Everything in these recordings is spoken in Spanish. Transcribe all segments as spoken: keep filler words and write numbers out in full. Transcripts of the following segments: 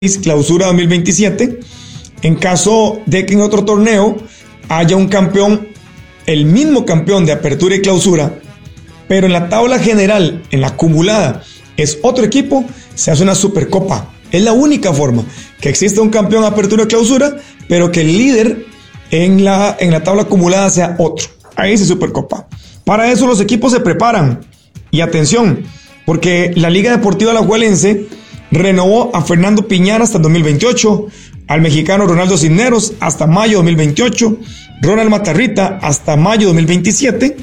Clausura dos mil veintisiete, en caso de que en otro torneo haya un campeón, el mismo campeón de apertura y clausura, pero en la tabla general, en la acumulada, es otro equipo, se hace una supercopa. Es la única forma que exista un campeón de apertura y clausura, pero que el líder en la, en la tabla acumulada sea otro. Ahí se supercopa. Para eso los equipos se preparan. Y atención, porque la Liga Deportiva Alajuelense renovó a Fernando Piñar hasta dos mil veintiocho, al mexicano Ronaldo Cisneros hasta mayo de dos mil veintiocho, Ronald Matarrita hasta mayo de dos mil veintisiete,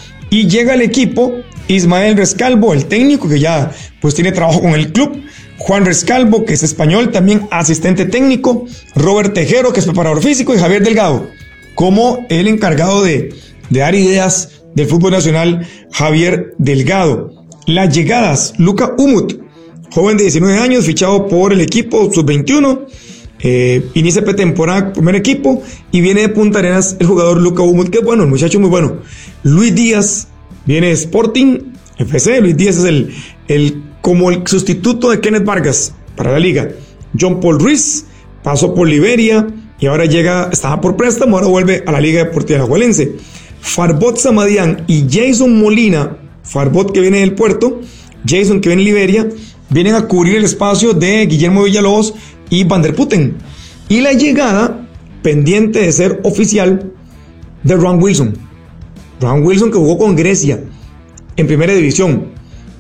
y llega al equipo Ismael Rescalvo, el técnico que ya pues tiene trabajo con el club, Juan Rescalvo, que es español, también asistente técnico, Robert Tejero, que es preparador físico, y Javier Delgado, como el encargado de, de dar ideas del fútbol nacional, Javier Delgado. Las llegadas: Luka Umut, joven de diecinueve años, fichado por el equipo sub veintiuno, eh, inicia pretemporada, primer equipo, y viene de Punta Arenas el jugador Luka Umut, que es bueno, el muchacho muy bueno. Luis Díaz viene de Sporting F C, Luis Díaz es el, el como el sustituto de Kenneth Vargas para la liga. John Paul Ruiz pasó por Liberia y ahora llega, estaba por préstamo, ahora vuelve a la Liga Deportiva Alajuelense. Farbot Samadian y Jason Molina, Farbot que viene del Puerto, Jason que viene de Liberia, vienen a cubrir el espacio de Guillermo Villalobos y Van der Putten. Y la llegada, pendiente de ser oficial, de Ron Wilson. Ron Wilson, que jugó con Grecia en primera división.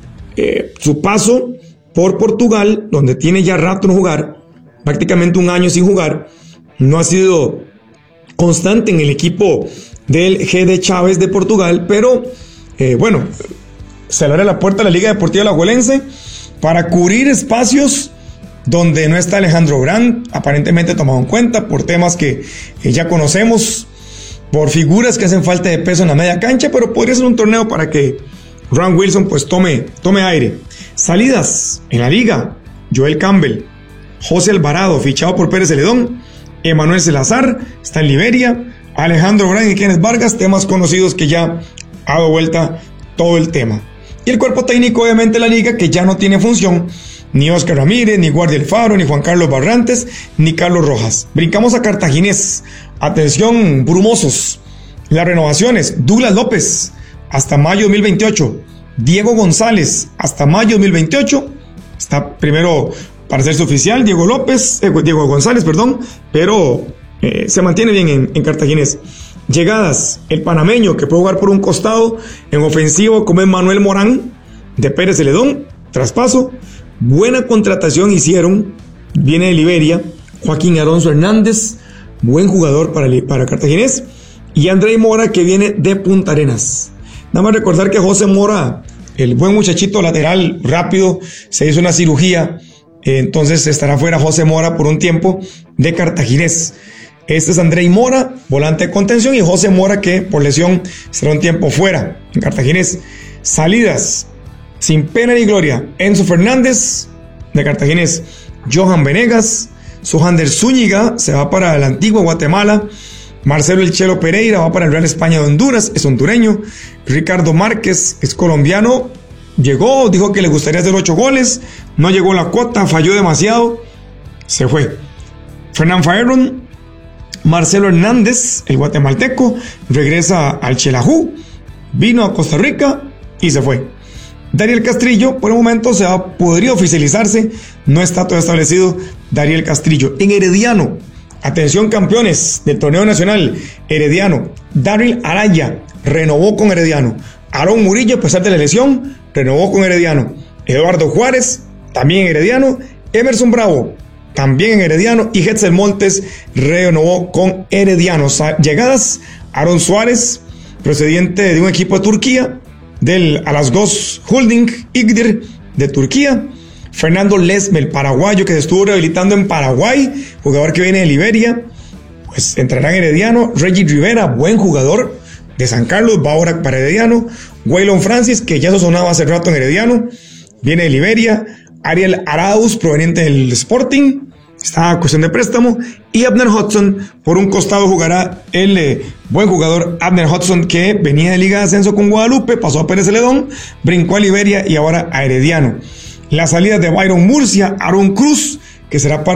Eh, su paso por Portugal, donde tiene ya rato no jugar, prácticamente un año sin jugar, no ha sido constante en el equipo del G D Chávez de Portugal, pero eh, bueno, se le abre la puerta a la Liga Deportiva Alajuelense para cubrir espacios donde no está Alejandro Brandt, aparentemente tomado en cuenta por temas que, que ya conocemos, por figuras que hacen falta de peso en la media cancha, pero podría ser un torneo para que Ron Wilson pues tome, tome aire. Salidas en la liga: Joel Campbell, José Alvarado, fichado por Pérez Celedón, Emanuel Salazar, está en Liberia, Alejandro Brandt y Kenneth Vargas, temas conocidos que ya ha dado vuelta todo el tema. Y el cuerpo técnico obviamente de la liga, que ya no tiene función, ni Oscar Ramírez, ni Guardia Alfaro, ni Juan Carlos Barrantes, ni Carlos Rojas. Brincamos a Cartaginés. Atención, brumosos. Las renovaciones: Douglas López hasta mayo de dos mil veintiocho, Diego González hasta mayo de dos mil veintiocho, está primero para hacerse oficial Diego López, eh, Diego González, perdón, pero eh, se mantiene bien en, en Cartaginés. Llegadas: el panameño, que puede jugar por un costado en ofensivo, como es Manuel Morán de Pérez Celedón, traspaso. Buena contratación hicieron, viene de Liberia, Joaquín Alonso Hernández, buen jugador para, para Cartaginés, y Andrei Mora, que viene de Punta Arenas. Nada más recordar que José Mora, el buen muchachito lateral rápido, se hizo una cirugía, eh, entonces estará fuera José Mora por un tiempo de Cartaginés. Este es Andrei Mora, volante de contención, y José Mora, que por lesión será un tiempo fuera en Cartaginés. Salidas: sin pena ni gloria, Enzo Fernández de Cartaginés, Johan Venegas, Sojander Zúñiga se va para la antigua Guatemala, Marcelo El Chelo Pereira va para el Real España de Honduras, es hondureño, Ricardo Márquez es colombiano, llegó, dijo que le gustaría hacer ocho goles, no llegó a la cuota, falló demasiado, se fue. Fernán Faerron, Marcelo Hernández, el guatemalteco, regresa al Xelajú, vino a Costa Rica y se fue. Dariel Castrillo, por el momento se va, podría oficializarse, no está todo establecido Dariel Castrillo. En Herediano, atención campeones del torneo nacional, Herediano, Daryl Araya renovó con Herediano, Aarón Murillo, a pesar de la lesión, renovó con Herediano, Eduardo Juárez, también Herediano, Emerson Bravo, también en Herediano, y Hetzel Montes renovó con Herediano. Llegadas: Aaron Suárez, procediente de un equipo de Turquía, del Alasgos Holding Igdir de Turquía. Fernando Lesme, el paraguayo que se estuvo rehabilitando en Paraguay, jugador que viene de Liberia, pues entrará en Herediano. Reggie Rivera, buen jugador de San Carlos, va ahora para Herediano. Waylon Francis, que ya se sonaba hace rato en Herediano, viene de Liberia. Ariel Arauz, proveniente del Sporting, está a cuestión de préstamo. Y Abner Hudson, por un costado jugará el eh, buen jugador Abner Hudson, que venía de Liga de Ascenso con Guadalupe, pasó a Pérez Celedón, brincó a Liberia y ahora a Herediano. Las salidas de Byron Murcia, Aaron Cruz, que será parte